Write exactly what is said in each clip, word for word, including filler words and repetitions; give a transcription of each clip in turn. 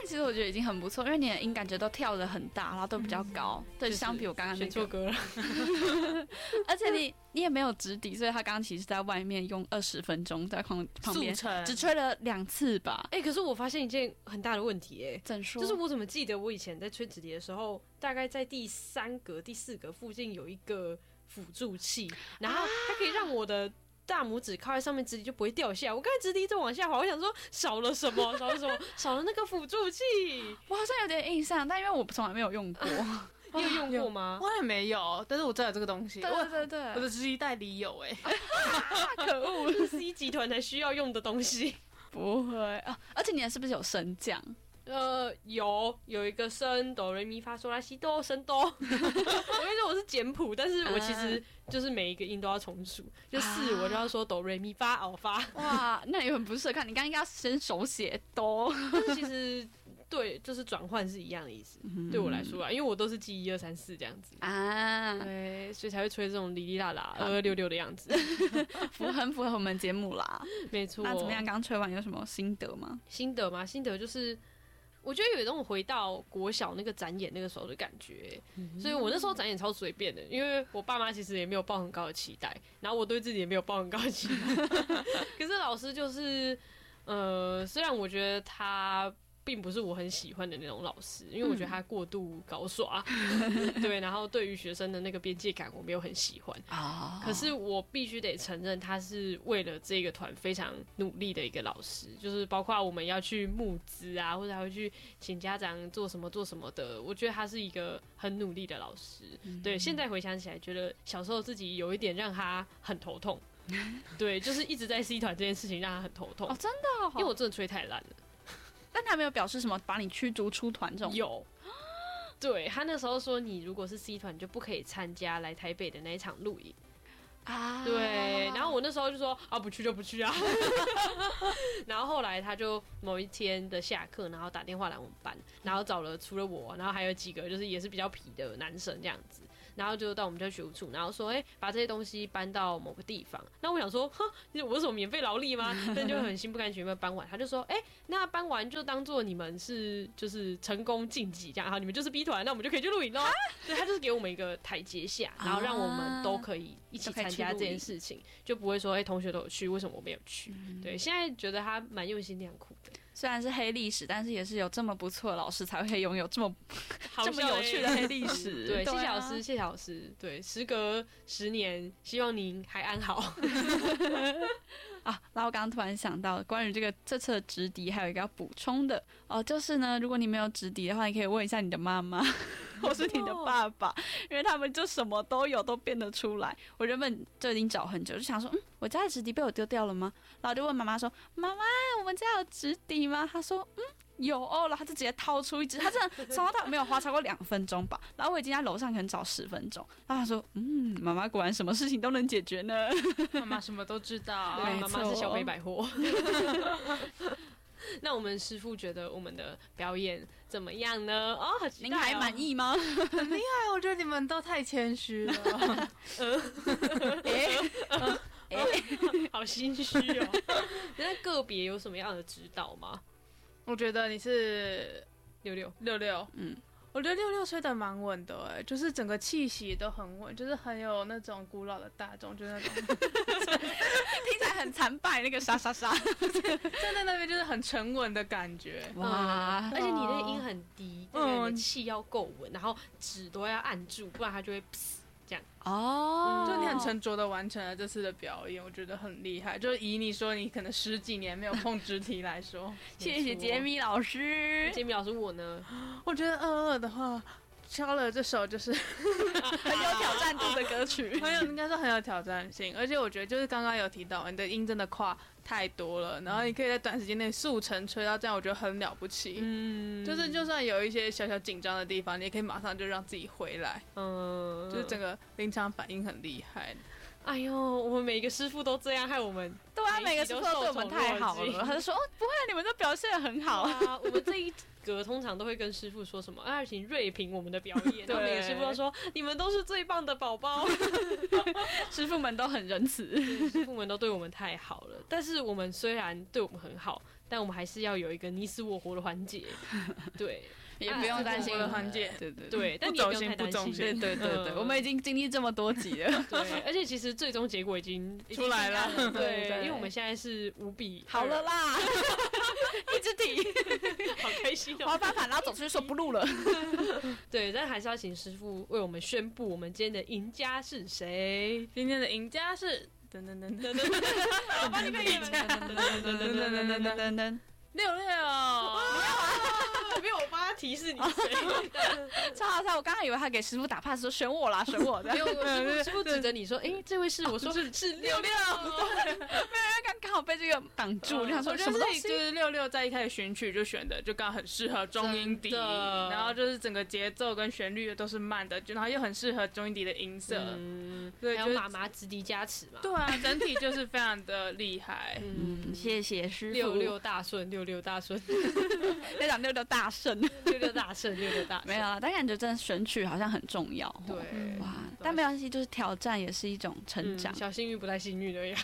其实我觉得已经很不错，因为你的音感觉都跳得很大，然后都比较高，嗯、对，相比我刚刚那个选错歌了， 而且你你也没有直笛，所以他刚刚其实在外面用二十分钟在旁旁边只吹了两次吧。 哎、欸，可是我发现一件很大的问题、欸，哎， 怎说？ 就是我怎么记得我以前在吹直笛的时候，大概在第三格、第四格附近有一个辅助器，然后它可以让我的大拇指靠在上面，直笛就不会掉下来。我刚才直笛一直往下滑，我想说少了什么？少了什么？少了那个辅助器。 我好像有点印象，但因为我从来没有用过。 你有用过吗？ 我也没有，但是我知道有这个东西。 对对对对， 我的直笛袋里有哎、 欸啊，可恶， 是 C 集团才需要用的东西。 不会啊，而且你是不是有升降？ 呃，有有一个升哆瑞咪发嗦拉西哆升哆。我跟你说我是简谱，但是我其实就是每一个音都要重数，就四我就要说哆瑞咪发奥发。 哇，那你很不适合看，你刚刚应该要先手写哆。 但是其实对，就是转换是一样的意思，嗯、对我来说啊，因为我都是记一二三四这样子啊，对，所以才会吹这种哩哩啦啦、二二六六的样子， 符很符合我们节目啦。 没错。 那怎么样？刚吹完有什么心得吗？ 心得吗？心得就是。我觉得有一种回到国小那个展演那个时候的感觉、嗯，所以我那时候展演超随便的，因为我爸妈其实也没有抱很高的期待，然后我对自己也没有抱很高的期待。可是老师就是，呃，虽然我觉得他并不是我很喜欢的那种老师，因为我觉得他过度搞耍，嗯、对，然后对于学生的那个边界感我没有很喜欢啊。可是我必须得承认，他是为了这个团非常努力的一个老师，就是包括我们要去募资啊，或者还会去请家长做什么做什么的，我觉得他是一个很努力的老师。嗯、对，现在回想起来，觉得小时候自己有一点让他很头痛。对，就是一直在 C 团这件事情让他很头痛。 哦，真的、哦， 因为我真的吹太烂了。 但他没有表示什么把你驱逐出团这种。 有，对，他那时候说你如果是 C 团，你就不可以参加来台北的那一场录影啊。对，然后我那时候就说啊，不去就不去啊。然后后来他就某一天的下课，然后打电话来我们班，然后找了除了我，然后还有几个就是也是比较皮的男生这样子。然后就到我们家学务处，然后说，哎、欸，把这些东西搬到某个地方。那我想说，哼，我是什么免费劳力吗？但就很心不甘情不愿搬完。他就说，哎、欸，那搬完就当做你们是就是成功晋级这样，好，你们就是 B 团，那我们就可以去录影咯。对，他就是给我们一个台阶下，然后让我们都可以一起参加这件事情，就不会说，哎、欸，同学都有去，为什么我没有去？嗯、对，现在觉得他蛮用心良苦的。 虽然是黑历史，但是也是有这么不错的老师才会拥有这么这么有趣的黑历史。 对，谢谢老师，谢谢老师。对，时隔十年，希望您还安好。啊，然后我刚刚突然想到，关于这个这次的直笛，还有一个要补充的哦，就是呢，如果你没有直笛的话，你可以问一下你的妈妈或是你的爸爸，因为他们就什么都有，都变得出来。我原本就已经找很久，就想说，嗯，我家的直笛被我丢掉了吗？然后就问妈妈说，妈妈，我们家有直笛吗？她说，嗯。有哦，然后他就直接掏出一支，他真的从头到尾没有花超过两分钟吧。然后我已经在楼上可能找十分钟，然后他说：“嗯，妈妈果然什么事情都能解决呢。” 妈妈什么都知道， 对，妈妈是小北百货。那我们师父觉得我们的表演怎么样呢？哦，好期待哦， 您还满意吗？ 很厉害，我觉得你们都太谦虚了。 呃，哎，哎，好心虚哦。那个别有什么样的指导吗？ 我觉得你是六六六六，嗯，我觉得六六吹得蛮稳的哎，就是整个气息都很稳，就是很有那种古老的大众，就是那种听起来很残败那个沙沙沙， 站在那边就是很沉稳的感觉。 哇！嗯、而且你那个音很低，对、嗯，你的气要够稳，然后指都要按住，不然它就会噗这样。 哦， 就你很沉着的完成了这次的表演，我觉得很厉害。就以你说你可能十几年没有碰直笛来说， 谢谢杰米老师。 杰米老师，我呢， 我觉得二二的话，敲了这首就是很有挑战度的歌曲， 很有应该说很有挑战性。而且我觉得就是刚刚有提到，你的音真的跨太多了，然后你可以在短时间内速成吹到这样，我觉得很了不起。嗯，就是就算有一些小小紧张的地方，你也可以马上就让自己回来。嗯，就是整个临场反应很厉害。 哎呦，我们每个师傅都这样，害我们对啊，每个师傅都对我们太好了。他就说：“哦，不会，你们都表现得很好啊。”我们这一格通常都会跟师傅说什么啊，请锐评我们的表演。然后每个师傅都说：“你们都是最棒的宝宝。” 师傅们都很仁慈， 师傅们都对我们太好了。但是我们虽然对我们很好， 但我们还是要有一个你死我活的环节，对。 也不用担心的环节， 对对对，但你不用太担心， 对对对对，我们已经经历这么多集了， 对，而且其实最终结果已经出来了， 对，因为我们现在是五比好了啦，一直提， 好开心哦， 我要翻盘，然后走出去说不录了， 对，但还是要请师傅为我们宣布我们今天的赢家是谁， 今天的赢家是噔噔噔噔噔， 我帮你们赢家，噔噔噔噔噔噔噔噔。 六六， 没有，我帮他提示你谁， 超好笑！我刚刚以为他给师傅打 pass 说选我啦，选我的， 没有，师傅师傅指着你说，哎，这位是我说是是六六， 没有人刚刚好被这个挡住，想说什么东西？ 就是六六在一开始选曲就选的就刚好很适合中音笛，然后就是整个节奏跟旋律都是慢的，然后又很适合中音笛的音色， 嗯，对，还有妈妈直笛加持嘛， 对啊，整体就是非常的厉害， 嗯，谢谢师傅， 六六大顺，六六大顺， 要讲六六大胜， 六六大胜，六六大胜， 没有啊，但感觉真的选曲好像很重要， 对， 哇，但没关系，就是挑战也是一种成长， 小幸运不太幸运而已。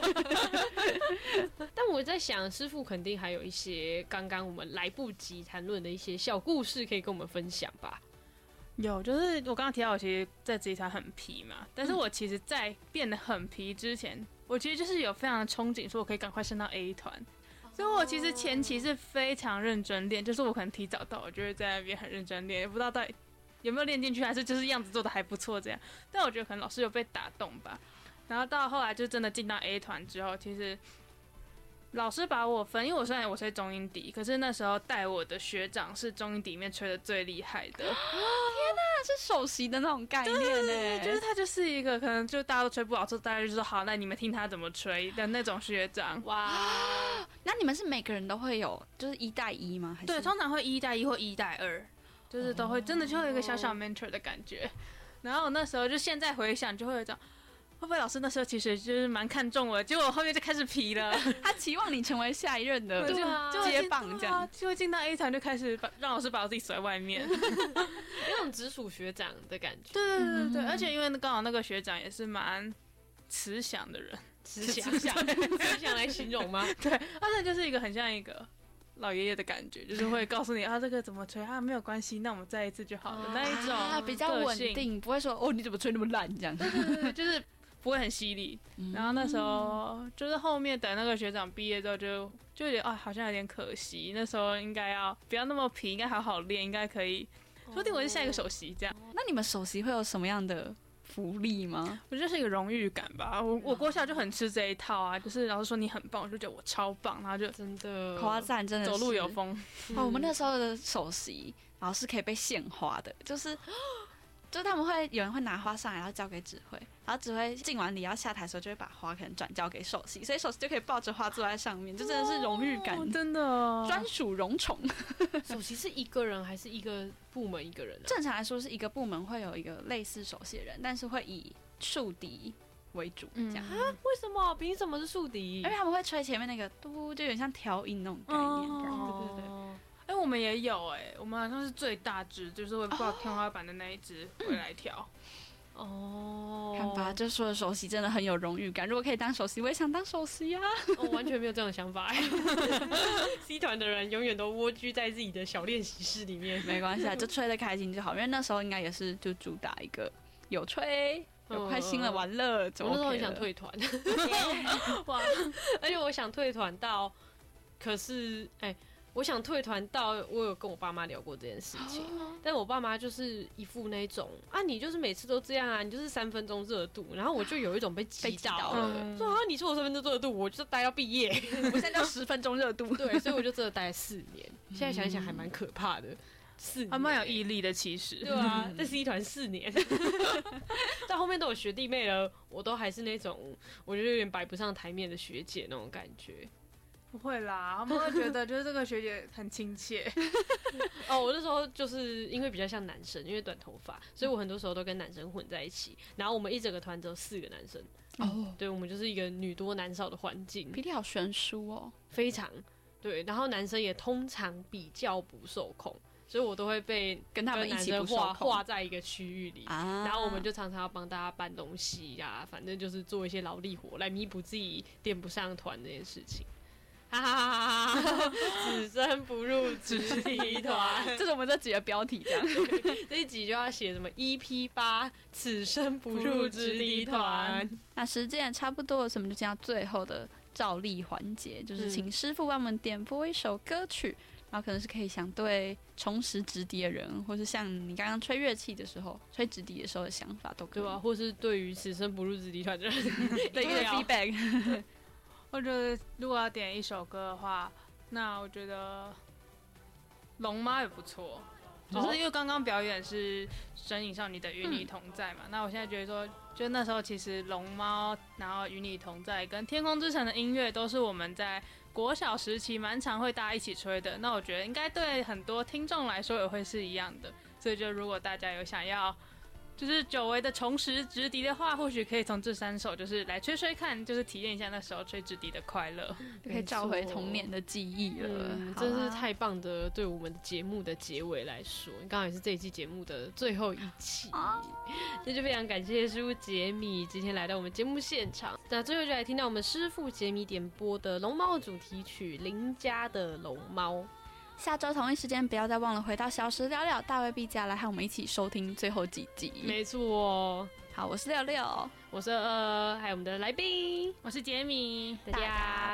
但我在想，师傅肯定还有一些刚刚我们来不及谈论的一些小故事可以跟我们分享吧。 有，就是我刚刚提到，我其实在自己才很皮嘛，但是我其实，在变得很皮之前，我其实就是有非常的憧憬，说我可以赶快升到 A 团。所以我其实前期是非常认真练，就是我可能提早到，我就会在那边很认真练，也不知道到底有没有练进去，还是就是样子做的还不错这样。但我觉得可能老师有被打动吧。然后到后来就真的进到 A 团之后，其实老师把我分，因为我虽然我吹中音笛，可是那时候带我的学长是中音笛里面吹的最厉害的。天哪，是首席的那种概念呢， 就是他就是一个可能就大家都吹不好，之后大家就说好，那你们听他怎么吹的那种学长。 哇， 那你们是每个人都会有，就是一带一吗？还是对，通常会一带一或一带二，就是都会真的就会有一个小小 mentor 的感觉。然后那时候就现在回想就会有一种。会不会老师那时候其实就是蛮看重我的，结果我后面就开始皮了。 他期望你成为下一任的接棒，这样就会进到 A 团就开始把让老师把我自己锁在外面， 有种直属学长的感觉。 对对对对，而且因为刚好那个学长也是蛮慈祥的人， 慈祥慈祥来形容吗？ 对，他那就是一个很像一个老爷爷的感觉，就是会告诉你啊这个怎么吹啊没有关系，那我们再一次就好了、啊、那一种、啊、 比较稳定，不会说哦你怎么吹那么烂这样。 对对对，就是不会很犀利。然后那时候就是后面等那个学长毕业之后就就觉得啊好像有点可惜，那时候应该要不要那么皮，应该好好练，应该可以说不定我是下一个首席这样。 那你们首席会有什么样的福利吗？ 我觉得是一个荣誉感吧。我我国小就很吃这一套啊，就是老师说你很棒，我就觉得我超棒，然后就真的夸赞，真的走路有风。 哦，我们那时候的首席老师可以被献花的，就是就是他们会有人会拿花上来，然后交给指挥，然后指挥进完礼要下台的时候，就会把花可能转交给首席，所以首席就可以抱着花坐在上面，就真的是荣誉感， 哦、真的专属荣宠。 首席是一个人还是一个部门一个人、啊？ 正常来说是一个部门会有一个类似首席的人，但是会以竖笛为主，这样、 嗯、啊？为什么？凭什么是竖笛？ 因为他们会吹前面那个嘟，就有点像调音那种概念， 哦、 对对对。 哎、欸，我们也有哎、欸，我们好像是最大只，就是会挂天花板的那一只回来调。 哦， 看吧，这说的首席真的很有荣誉感。如果可以当首席，我也想当首席啊！ 我、哦、完全没有这样的想法。C 团的人永远都蜗居在自己的小练习室里面， 没关系啊，就吹得开心就好。因为那时候应该也是就主打一个有吹。有开心了，玩乐，我那时候很想退团，哇！而且我想退团到，可是哎。欸我想退团到，我有跟我爸妈聊过这件事情，哦、但我爸妈就是一副那种啊，你就是每次都这样啊，你就是三分钟热度，然后我就有一种被击倒了，嗯、说啊，你说我三分钟热度，我就待到毕业， 我现在叫十分钟热度， 对，所以我就真的待了四年，现在想一想还蛮可怕的，四年， 还蛮有毅力的，其实， 对啊，在 C 团四年，到后面都有学弟妹了，我都还是那种我觉得有点摆不上台面的学姐那种感觉。 不会啦，他们会觉得就是这个学姐很亲切。 哦，我那时候就是因为比较像男生，因为短头发，所以我很多时候都跟男生混在一起。然后我们一整个团只有四个男生。哦，对，我们就是一个女多男少的环境， 比例好悬殊哦， 非常对。然后男生也通常比较不受控，所以我都会被跟他们一起画画在一个区域里， 啊、 然后我们就常常要帮大家搬东西呀、啊，反正就是做一些劳力活来弥补自己点不上团这件事情。 哈哈哈哈哈，此生不入直梯团。 这是我们这集的标题，这样。 这一集就要写什么 E P 八，此生不入直梯团。 那时间也差不多了，所以我们就进到最后的照例环节，就是请师傅帮我们点播一首歌曲。然后可能是可以想对重拾直笛的人，或是像你刚刚吹乐器的时候、吹直笛的时候的想法都可以， 对吧？或是对于此生不入直笛团的人的一个 feedback。 对，我觉得如果要点一首歌的话，那我觉得龙妈也不错。就是因为刚刚表演是《神隐少女的与你同在》嘛，嗯、那我现在觉得说，就那时候其实龙猫，然后与你同在，跟天空之城的音乐都是我们在国小时期蛮常会大家一起吹的。那我觉得应该对很多听众来说也会是一样的。所以就如果大家有想要就是久违的重拾直笛的话，或许可以从这三首就是来吹吹看，就是体验一下那时候吹直笛的快乐， 可以找回童年的记忆了。 嗯、真是太棒的，对我们节目的结尾来说，刚好也是这一季节目的最后一期，那、哦、就非常感谢师傅杰米今天来到我们节目现场。那最后就来听到我们师傅杰米点播的龙猫主题曲《邻家的龙猫》。 下周同一时间，不要再忘了回到小时聊聊大卫毕加来和我们一起收听最后几集。 没错， 好，我是六六， 我是二，还有我们的来宾， 我是杰米， 大家